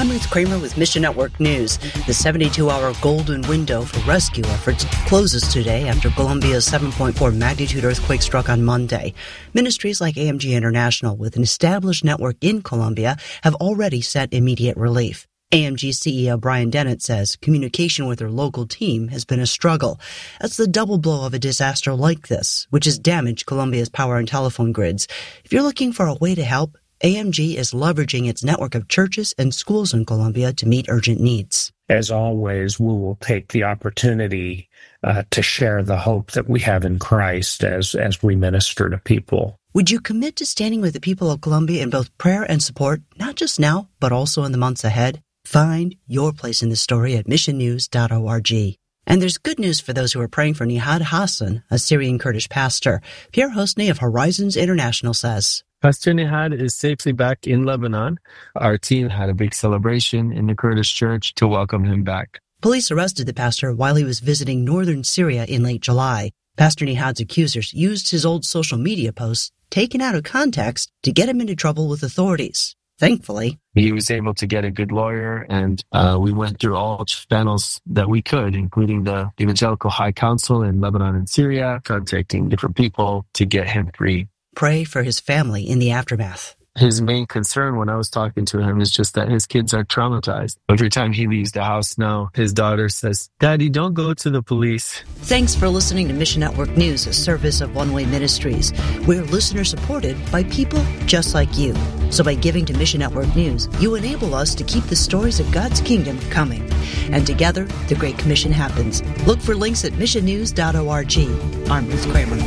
I'm Ruth Kramer with Mission Network News. The 72-hour golden window for rescue efforts closes today after Colombia's 7.4 magnitude earthquake struck on Monday. Ministries like AMG International, with an established network in Colombia, have already sent immediate relief. AMG CEO Brian Dennett says communication with their local team has been a struggle. That's the double blow of a disaster like this, which has damaged Colombia's power and telephone grids. If you're looking for a way to help, AMG is leveraging its network of churches and schools in Colombia to meet urgent needs. As always, we will take the opportunity to share the hope that we have in Christ as we minister to people. Would you commit to standing with the people of Colombia in both prayer and support, not just now, but also in the months ahead? Find your place in the story at missionnews.org. And there's good news for those who are praying for Nihad Hassan, a Syrian Kurdish pastor. Pierre Hosny of Horizons International says, Pastor Nihad is safely back in Lebanon. Our team had a big celebration in the Kurdish church to welcome him back. Police arrested the pastor while he was visiting northern Syria in late July. Pastor Nihad's accusers used his old social media posts, taken out of context, to get him into trouble with authorities. Thankfully, he was able to get a good lawyer, and we went through all channels that we could, including the Evangelical High Council in Lebanon and Syria, contacting different people to get him free. Pray for his family in the aftermath. His main concern when I was talking to him is just that his kids are traumatized. Every time he leaves the house now, his daughter says, "Daddy, don't go to the police." Thanks for listening to Mission Network News, a service of One Way Ministries. We're listener-supported by people just like you. So by giving to Mission Network News, you enable us to keep the stories of God's kingdom coming. And together, the Great Commission happens. Look for links at missionnews.org. I'm Ruth Kramer.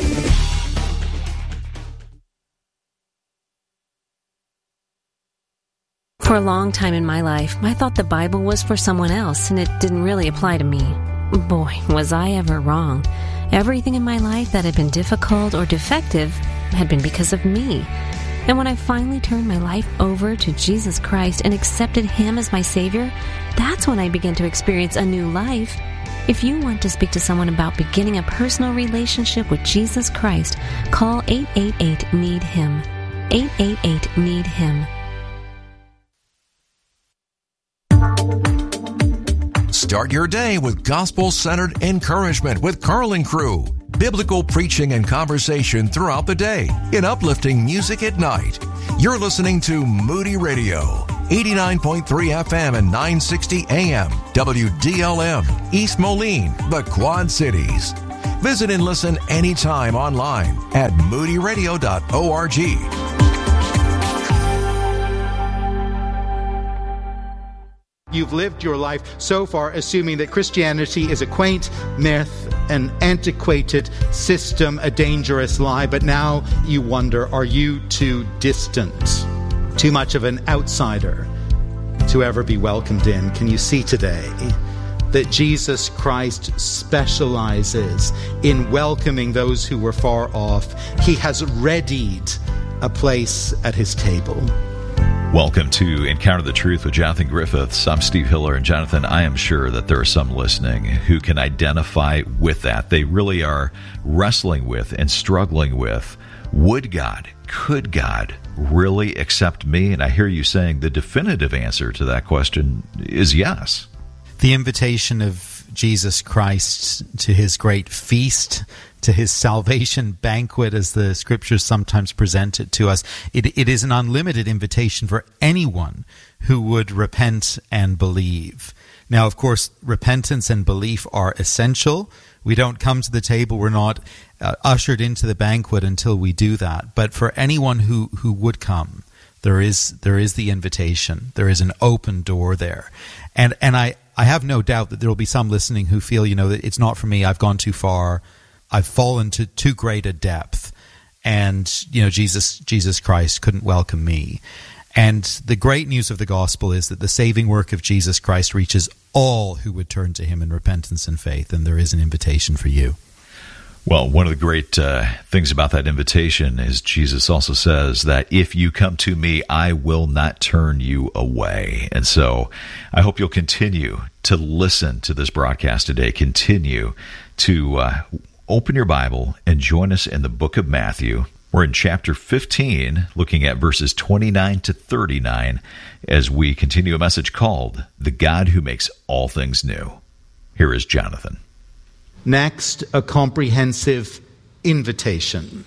For a long time in my life, I thought the Bible was for someone else, and it didn't really apply to me. Boy, was I ever wrong. Everything in my life that had been difficult or defective had been because of me. And when I finally turned my life over to Jesus Christ and accepted Him as my Savior, that's when I began to experience a new life. If you want to speak to someone about beginning a personal relationship with Jesus Christ, call 888-NEED-HIM. 888-NEED-HIM. Start your day with gospel-centered encouragement with Carl Crew. Biblical preaching and conversation throughout the day in uplifting music at night. You're listening to Moody Radio, 89.3 FM and 960 AM, WDLM, East Moline, the Quad Cities. Visit and listen anytime online at moodyradio.org. You've lived your life so far assuming that Christianity is a quaint myth, an antiquated system, a dangerous lie, but now you wonder, are you too distant, too much of an outsider to ever be welcomed in? Can you see today that Jesus Christ specializes in welcoming those who were far off? He has readied a place at his table. Welcome to Encounter the Truth with Jonathan Griffiths. I'm Steve Hiller, and Jonathan, I am sure that there are some listening who can identify with that. They really are wrestling with and struggling with, would God, could God really accept me? And I hear you saying the definitive answer to that question is yes. The invitation of Jesus Christ to his great feast, to his salvation banquet, as the scriptures sometimes present it to us, it is an unlimited invitation for anyone who would repent and believe. Now, of course, repentance and belief are essential. We don't come to the table, we're not ushered into the banquet until we do that. But for anyone who would come, there is the invitation. There is an open door there. And I have no doubt that there will be some listening who feel, that it's not for me, I've gone too far, I've fallen to too great a depth, and Jesus Christ couldn't welcome me. And the great news of the gospel is that the saving work of Jesus Christ reaches all who would turn to him in repentance and faith, and there is an invitation for you. Well, one of the great things about that invitation is Jesus also says that if you come to me, I will not turn you away. And so I hope you'll continue to listen to this broadcast today. Continue to open your Bible and join us in the book of Matthew. We're in chapter 15, looking at verses 29 to 39, as we continue a message called, The God Who Makes All Things New. Here is Jonathan. Next, a comprehensive invitation.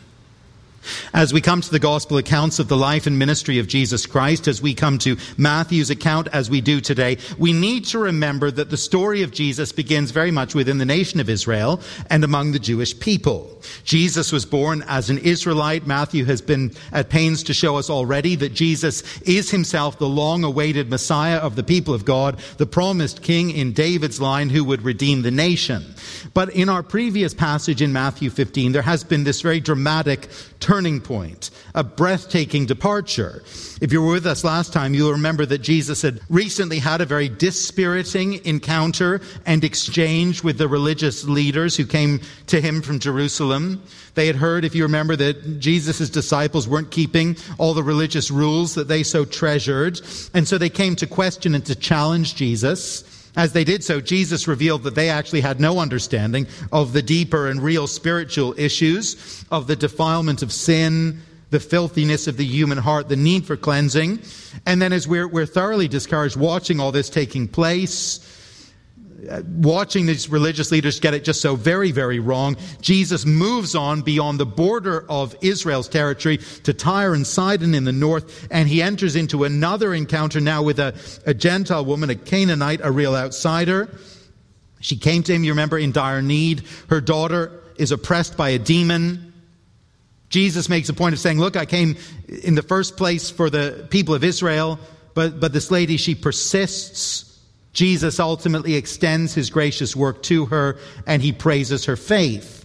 As we come to the gospel accounts of the life and ministry of Jesus Christ, as we come to Matthew's account as we do today, we need to remember that the story of Jesus begins very much within the nation of Israel and among the Jewish people. Jesus was born as an Israelite. Matthew has been at pains to show us already that Jesus is himself the long-awaited Messiah of the people of God, the promised king in David's line who would redeem the nation. But in our previous passage in Matthew 15, there has been this very dramatic turning point, a breathtaking departure. If you were with us last time, you'll remember that Jesus had recently had a very dispiriting encounter and exchange with the religious leaders who came to him from Jerusalem. They had heard, if you remember, that Jesus' disciples weren't keeping all the religious rules that they so treasured. And so they came to question and to challenge Jesus. As they did so, Jesus revealed that they actually had no understanding of the deeper and real spiritual issues, of the defilement of sin, the filthiness of the human heart, the need for cleansing. And then as we're thoroughly discouraged watching all this taking place, watching these religious leaders get it just so very, very wrong, Jesus moves on beyond the border of Israel's territory to Tyre and Sidon in the north, and he enters into another encounter now with a Gentile woman, a Canaanite, a real outsider. She came to him, you remember, in dire need. Her daughter is oppressed by a demon. Jesus makes a point of saying, look, I came in the first place for the people of Israel, but this lady, she persists. Jesus ultimately extends his gracious work to her, and he praises her faith.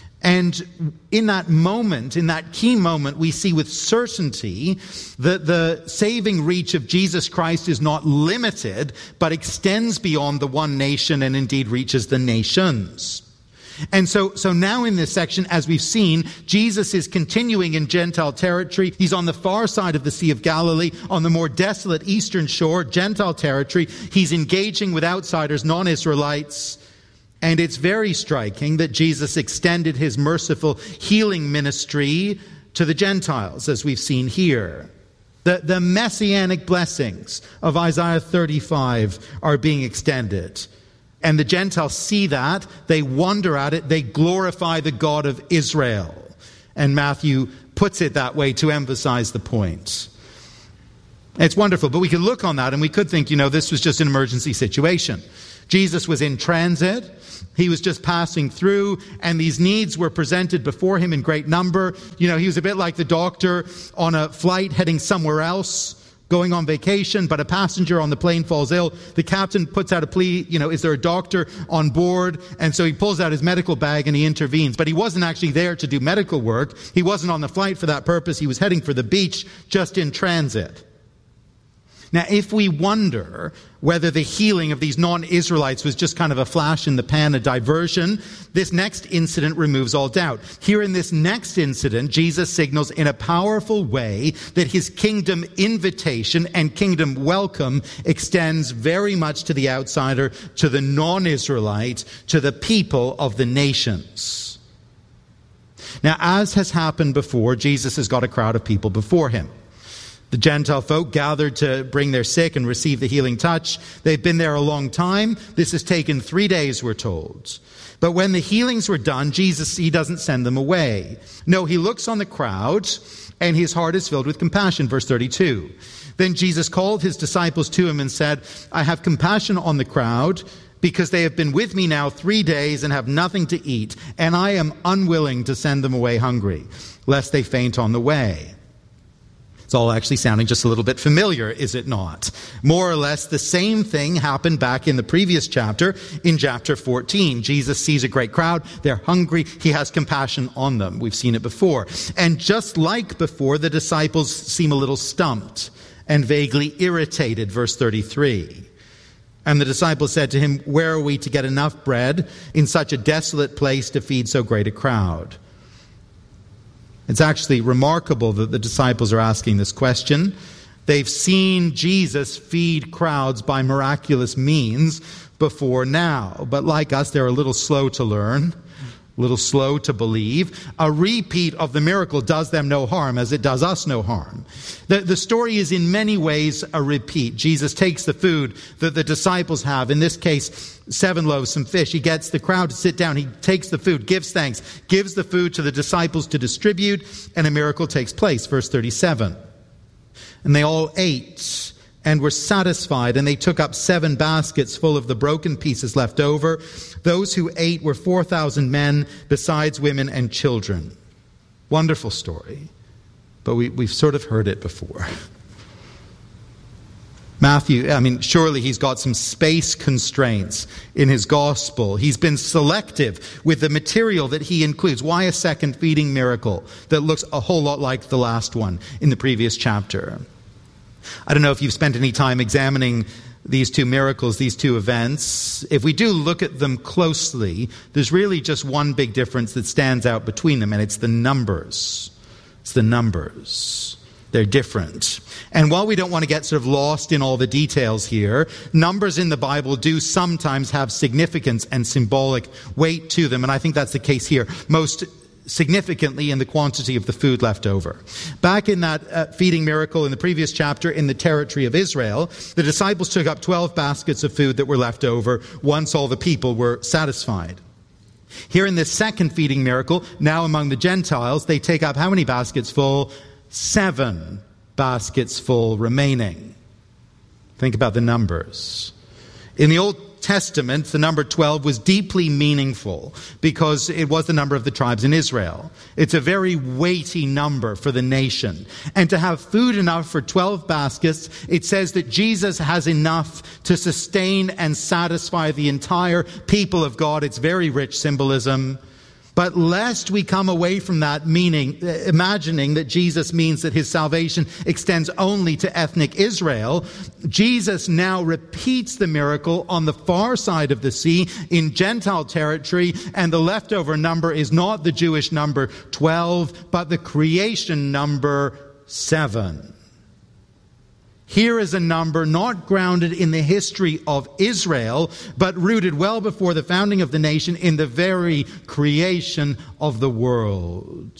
And in that moment, in that key moment, we see with certainty that the saving reach of Jesus Christ is not limited, but extends beyond the one nation and indeed reaches the nations. And so now in this section, as we've seen, Jesus is continuing in Gentile territory. He's on the far side of the Sea of Galilee, on the more desolate eastern shore, Gentile territory. He's engaging with outsiders, non-Israelites. And it's very striking that Jesus extended his merciful healing ministry to the Gentiles, as we've seen here. The messianic blessings of Isaiah 35 are being extended. And the Gentiles see that, they wonder at it, they glorify the God of Israel. And Matthew puts it that way to emphasize the point. It's wonderful, but we could look on that and we could think, this was just an emergency situation. Jesus was in transit, he was just passing through, and these needs were presented before him in great number. He was a bit like the doctor on a flight heading somewhere else, going on vacation, but a passenger on the plane falls ill. The captain puts out a plea, is there a doctor on board? And so he pulls out his medical bag and he intervenes. But he wasn't actually there to do medical work. He wasn't on the flight for that purpose. He was heading for the beach, just in transit. Now, if we wonder whether the healing of these non-Israelites was just kind of a flash in the pan, a diversion, this next incident removes all doubt. Here in this next incident, Jesus signals in a powerful way that his kingdom invitation and kingdom welcome extends very much to the outsider, to the non-Israelite, to the people of the nations. Now, as has happened before, Jesus has got a crowd of people before him. The Gentile folk gathered to bring their sick and receive the healing touch. They've been there a long time. This has taken 3 days, we're told. But when the healings were done, Jesus, he doesn't send them away. No, he looks on the crowd and his heart is filled with compassion. Verse 32. Then Jesus called his disciples to him and said, I have compassion on the crowd because they have been with me now 3 days and have nothing to eat. And I am unwilling to send them away hungry, lest they faint on the way. It's all actually sounding just a little bit familiar, is it not? More or less the same thing happened back in the previous chapter, in chapter 14. Jesus sees a great crowd. They're hungry. He has compassion on them. We've seen it before. And just like before, the disciples seem a little stumped and vaguely irritated. Verse 33. And the disciples said to him, where are we to get enough bread in such a desolate place to feed so great a crowd? It's actually remarkable that the disciples are asking this question. They've seen Jesus feed crowds by miraculous means before now. But like us, they're a little slow to learn. a little slow to believe. A repeat of the miracle does them no harm, as it does us no harm. The story is in many ways a repeat. Jesus takes the food that the disciples have, in this case, 7 loaves, some fish. He gets the crowd to sit down. He takes the food, gives thanks, gives the food to the disciples to distribute, and a miracle takes place. Verse 37. And they all ate and were satisfied, and they took up 7 baskets full of the broken pieces left over. Those who ate were 4,000 men, besides women and children. Wonderful story, but we've sort of heard it before. Matthew, surely he's got some space constraints in his gospel. He's been selective with the material that he includes. Why a second feeding miracle that looks a whole lot like the last one in the previous chapter? I don't know if you've spent any time examining these 2 miracles, these 2 events. If we do look at them closely, there's really just one big difference that stands out between them, and it's the numbers. It's the numbers. They're different. And while we don't want to get sort of lost in all the details here, numbers in the Bible do sometimes have significance and symbolic weight to them, and I think that's the case here. Most significantly in the quantity of the food left over. Back in that feeding miracle in the previous chapter in the territory of Israel, the disciples took up 12 baskets of food that were left over once all the people were satisfied. Here in this second feeding miracle, now among the Gentiles, they take up how many baskets full? 7 baskets full remaining. Think about the numbers. In the Old Testament, the number 12 was deeply meaningful because it was the number of the tribes in Israel. It's a very weighty number for the nation. And to have food enough for 12 baskets, it says that Jesus has enough to sustain and satisfy the entire people of God. It's very rich symbolism. But lest we come away from that imagining that Jesus means that his salvation extends only to ethnic Israel, Jesus now repeats the miracle on the far side of the sea in Gentile territory, and the leftover number is not the Jewish number 12, but the creation number 7. Here is a number not grounded in the history of Israel, but rooted well before the founding of the nation in the very creation of the world.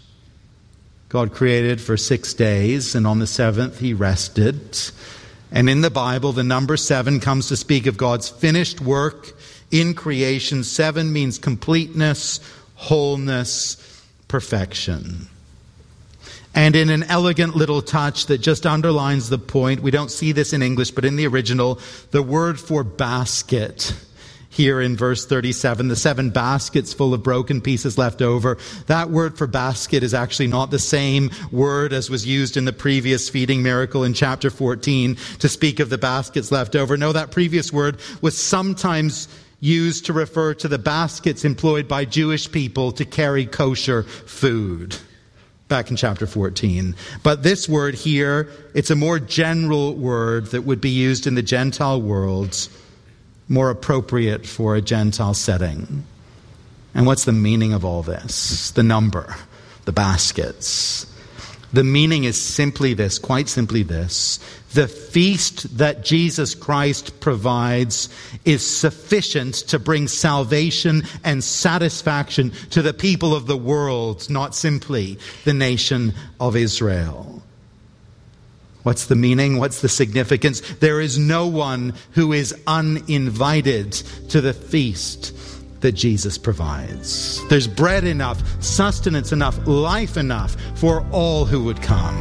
God created for 6 days, and on the 7th he rested. And in the Bible, the number 7 comes to speak of God's finished work in creation. 7 means completeness, wholeness, perfection. And in an elegant little touch that just underlines the point, we don't see this in English, but in the original, the word for basket here in verse 37, the 7 baskets full of broken pieces left over, that word for basket is actually not the same word as was used in the previous feeding miracle in chapter 14 to speak of the baskets left over. No, that previous word was sometimes used to refer to the baskets employed by Jewish people to carry kosher food. Back in chapter 14. But this word here, it's a more general word that would be used in the Gentile world, more appropriate for a Gentile setting. And what's the meaning of all this? The number, the baskets. The meaning is simply this, quite simply this. The feast that Jesus Christ provides is sufficient to bring salvation and satisfaction to the people of the world, not simply the nation of Israel. What's the meaning? What's the significance? There is no one who is uninvited to the feast that Jesus provides. There's bread enough, sustenance enough, life enough for all who would come.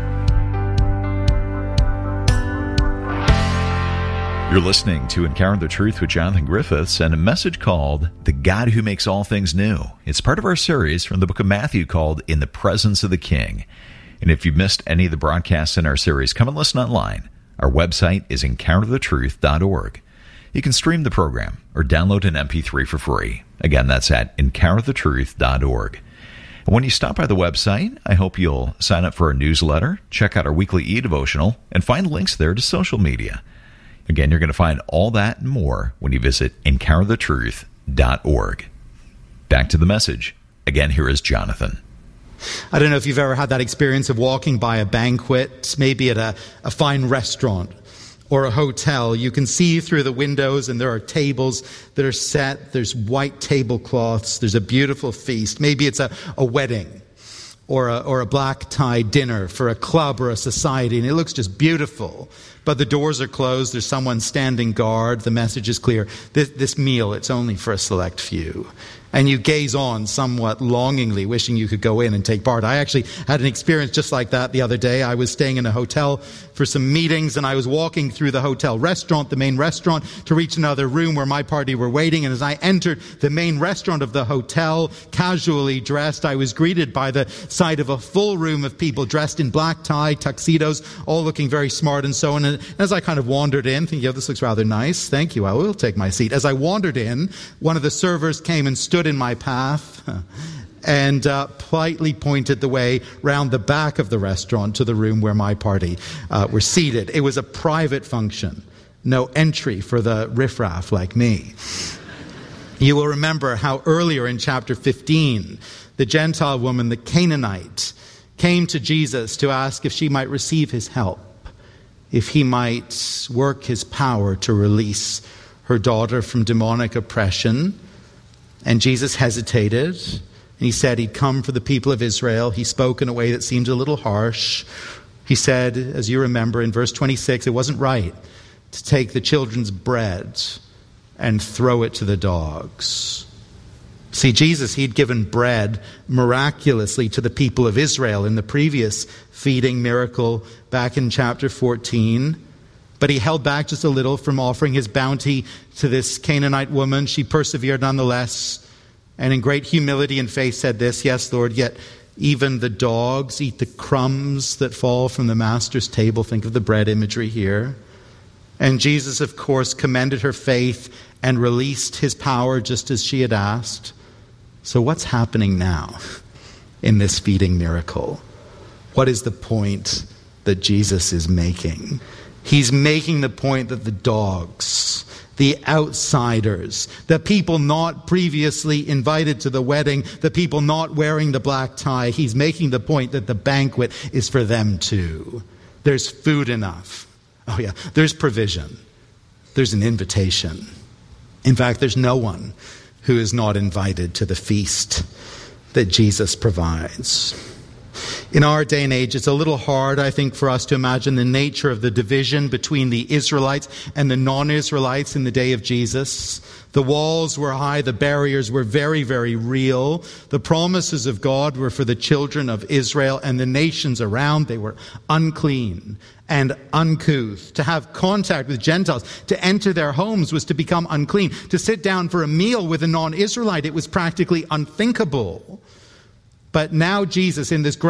You're listening to Encounter the Truth with Jonathan Griffiths and a message called The God Who Makes All Things New. It's part of our series from the book of Matthew called In the Presence of the King. And if you've missed any of the broadcasts in our series, come and listen online. Our website is encounterthetruth.org. You can stream the program or download an MP3 for free. Again, that's at encounterthetruth.org. And when you stop by the website, I hope you'll sign up for our newsletter, check out our weekly e-devotional, and find links there to social media. Again, you're going to find all that and more when you visit encounterthetruth.org. Back to the message. Again, here is Jonathan. I don't know if you've ever had that experience of walking by a banquet, maybe at a fine restaurant, or a hotel, you can see through the windows and there are tables that are set. There's white tablecloths. There's a beautiful feast. Maybe it's a wedding or a black tie dinner for a club or a society, and it looks just beautiful. But the doors are closed. There's someone standing guard. The message is clear. This meal, it's only for a select few. And you gaze on somewhat longingly, wishing you could go in and take part. I actually had an experience just like that the other day. I was staying in a hotel for some meetings, and I was walking through the hotel restaurant, the main restaurant, to reach another room where my party were waiting. And as I entered the main restaurant of the hotel, casually dressed, I was greeted by the sight of a full room of people dressed in black tie, tuxedos, all looking very smart and so on. And as I kind of wandered in, thinking, this looks rather nice. Thank you. I will take my seat. As I wandered in, one of the servers came and stood in my path and politely pointed the way round the back of the restaurant to the room where my party were seated. It was a private function, no entry for the riffraff like me. You will remember how earlier in chapter 15, the Gentile woman, the Canaanite, came to Jesus to ask if she might receive his help, if he might work his power to release her daughter from demonic oppression. And Jesus hesitated, and he said he'd come for the people of Israel. He spoke in a way that seemed a little harsh. He said, as you remember in verse 26, it wasn't right to take the children's bread and throw it to the dogs. See, Jesus, he'd given bread miraculously to the people of Israel in the previous feeding miracle back in chapter 14. But he held back just a little from offering his bounty to this Canaanite woman. She persevered nonetheless, and in great humility and faith said this, yes, Lord, yet even the dogs eat the crumbs that fall from the master's table. Think of the bread imagery here. And Jesus, of course, commended her faith and released his power just as she had asked. So what's happening now in this feeding miracle? What is the point that Jesus is making? He's making the point that the dogs, the outsiders, the people not previously invited to the wedding, the people not wearing the black tie, he's making the point that the banquet is for them too. There's food enough. Oh yeah, there's provision. There's an invitation. In fact, there's no one who is not invited to the feast that Jesus provides. In our day and age, it's a little hard, I think, for us to imagine the nature of the division between the Israelites and the non-Israelites in the day of Jesus. The walls were high, the barriers were very, very real. The promises of God were for the children of Israel, and the nations around, they were unclean and uncouth. To have contact with Gentiles, to enter their homes was to become unclean. To sit down for a meal with a non-Israelite, it was practically unthinkable. But now Jesus, in this great